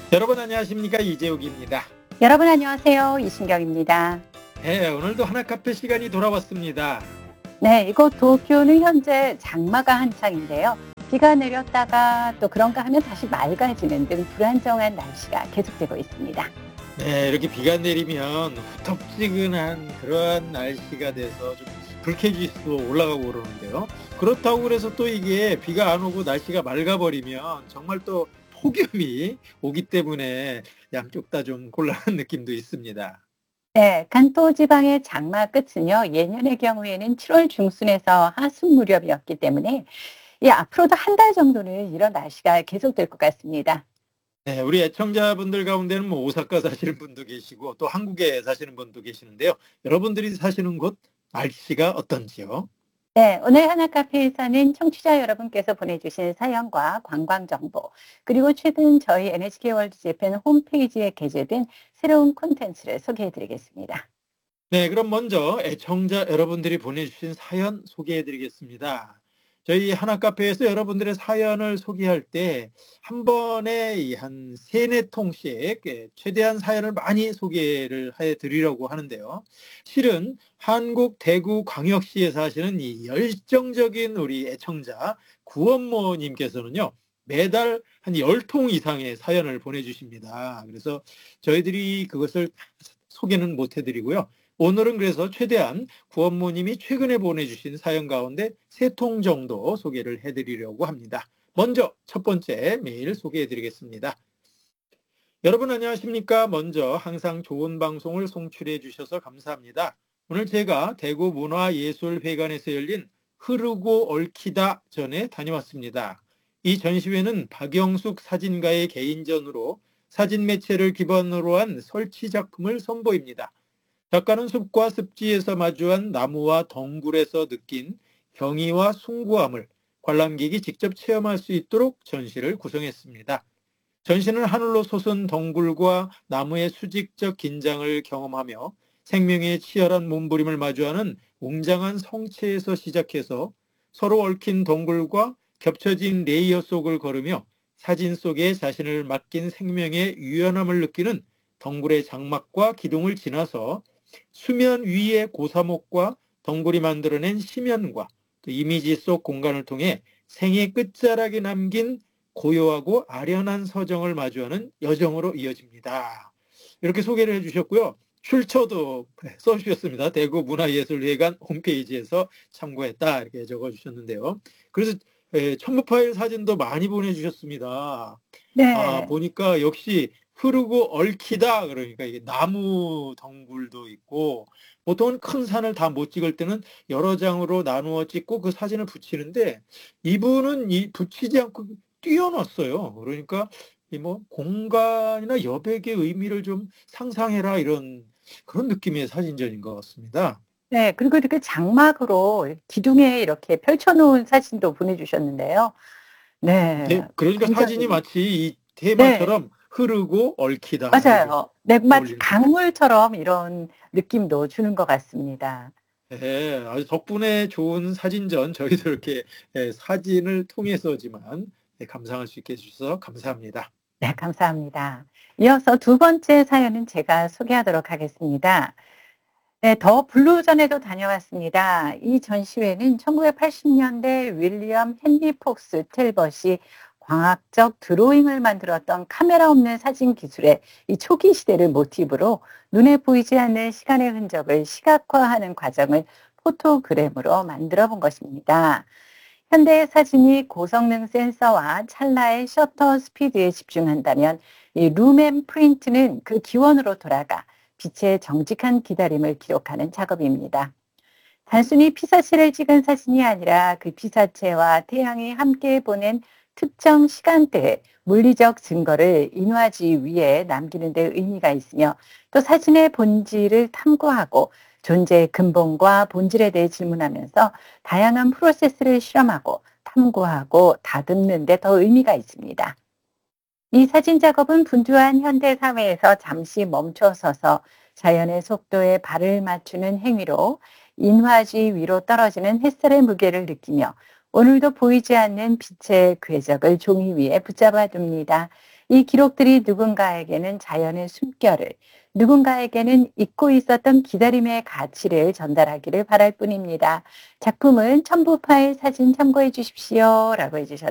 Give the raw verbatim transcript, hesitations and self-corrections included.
여러분 안녕하십니까? 이재욱입니다. 여러분 안녕하세요. 이신경입니다. 네, 오늘도 하나카페 시간이 돌아왔습니다. 네, 이곳 도쿄는 현재 장마가 한창인데요. 비가 내렸다가 또 그런가 하면 다시 맑아지는 등 불안정한 날씨가 계속되고 있습니다. 네, 이렇게 비가 내리면 후텁지근한 그러한 날씨가 돼서 좀 불쾌지수도 올라가고 그러는데요. 그렇다고 그래서 또 이게 비가 안 오고 날씨가 맑아버리면 정말 또 폭염이 오기 때문에 양쪽 다 좀 곤란한 느낌도 있습니다. 네, 간토 지방의 장마 끝은요, 예년의 경우에는 칠월 중순에서 하순 무렵이었기 때문에 예, 앞으로도 한 달 정도는 이런 날씨가 계속될 것 같습니다. 네, 우리 애청자분들 가운데는 뭐 오사카 사시는 분도 계시고 또 한국에 사시는 분도 계시는데요. 여러분들이 사시는 곳 날씨가 어떤지요? 네, 오늘 하나카페에서는 청취자 여러분께서 보내주신 사연과 관광정보, 그리고 최근 저희 엔에이치케이 월드 재팬 홈페이지에 게재된 새로운 콘텐츠를 소개해드리겠습니다. 네, 그럼 먼저 애청자 여러분들이 보내주신 사연 소개해드리겠습니다. 저희 하나카페에서 여러분들의 사연을 소개할 때 한 번에 한 세네 통씩 최대한 사연을 많이 소개를 해드리려고 하는데요. 실은 한국 대구 광역시에 사시는 이 열정적인 우리 애청자 구원모님께서는요. 매달 한 열 통 이상의 사연을 보내주십니다. 그래서 저희들이 그것을 소개는 못해드리고요. 오늘은 그래서 최대한 구원모님이 최근에 보내주신 사연 가운데 세 통 정도 소개를 해드리려고 합니다. 먼저 첫 번째 메일 소개해드리겠습니다. 여러분 안녕하십니까? 먼저 항상 좋은 방송을 송출해 주셔서 감사합니다. 오늘 제가 대구 문화예술회관에서 열린 흐르고 얽히다 전에 다녀왔습니다. 이 전시회는 박영숙 사진가의 개인전으로 사진 매체를 기반으로 한 설치 작품을 선보입니다. 작가는 숲과 습지에서 마주한 나무와 덩굴에서 느낀 경이와 숭고함을 관람객이 직접 체험할 수 있도록 전시를 구성했습니다. 전시는 하늘로 솟은 덩굴과 나무의 수직적 긴장을 경험하며 생명의 치열한 몸부림을 마주하는 웅장한 성체에서 시작해서 서로 얽힌 덩굴과 겹쳐진 레이어 속을 걸으며 사진 속에 자신을 맡긴 생명의 유연함을 느끼는 덩굴의 장막과 기둥을 지나서 수면 위의 고사목과 덩굴이 만들어낸 심연과 또 이미지 속 공간을 통해 생의 끝자락에 남긴 고요하고 아련한 서정을 마주하는 여정으로 이어집니다. 이렇게 소개를 해주셨고요. 출처도 써주셨습니다. 대구 문화예술회관 홈페이지에서 참고했다 이렇게 적어주셨는데요. 그래서 첨부 파일 사진도 많이 보내주셨습니다. 아, 네. 보니까 역시 흐르고 얽히다 그러니까 이게 나무 덩굴도 있고 보통은 큰 산을 다 못 찍을 때는 여러 장으로 나누어 찍고 그 사진을 붙이는데 이분은 이 붙이지 않고 띄워놨어요. 그러니까 이 뭐 공간이나 여백의 의미를 좀 상상해라 이런 그런 느낌의 사진전인 것 같습니다. 네, 그리고 이렇게 장막으로 기둥에 이렇게 펼쳐놓은 사진도 보내주셨는데요. 네, 네, 그러니까 사진이 굉장히, 마치 이 네, 테마처럼 흐르고 얽히다 이렇게 맞아요. 네, 마치 어울리는 것 같아요. 강물처럼 이런 느낌도 주는 것 같습니다. 네, 아주 덕분에 좋은 사진전 저희도 이렇게 예, 사진을 통해서지만 예, 감상할 수 있게 해주셔서 감사합니다. 네, 감사합니다. 이어서 두 번째 사연은 제가 소개하도록 하겠습니다. 네, 더 블루전에도 다녀왔습니다. 이 전시회는 천구백팔십 년대 윌리엄 헨리 폭스 텔벗이 광학적 드로잉을 만들었던 카메라 없는 사진 기술의 이 초기 시대를 모티브로 눈에 보이지 않는 시간의 흔적을 시각화하는 과정을 포토그램으로 만들어 본 것입니다. 현대 사진이 고성능 센서와 찰나의 셔터 스피드에 집중한다면 이 룸앤 프린트는 그 기원으로 돌아가 빛의 정직한 기다림을 기록하는 작업입니다. 단순히 피사체를 찍은 사진이 아니라 그 피사체와 태양이 함께 보낸 특정 시간대의 물리적 증거를 인화지 위에 남기는 데 의미가 있으며 또 사진의 본질을 탐구하고 존재의 근본과 본질에 대해 질문하면서 다양한 프로세스를 실험하고 탐구하고 다듬는 데 더 의미가 있습니다. 이 사진 작업은 분주한 현대 사회에서 잠시 멈춰서서 자연의 속도에 발을 맞추는 행위로 인화지 위로 떨어지는 햇살의 무게를 느끼며 오늘도 보이지 않는 빛의 궤적을 종이 위에 붙잡아 둡니다. 이 기록들이 누군가에게는 자연의 숨결을, 누군가에게는 잊고 있었던 기다림의 가치를 전달하기를 바랄 뿐입니다. 작품은 첨부 파일 사진 참고해 주십시오. 라고 해주셨습니다.